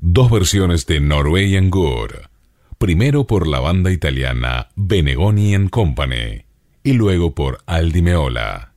Dos versiones de Norwegian Wood. Primero por la banda italiana Benegoni and Company y luego por Aldi Meola.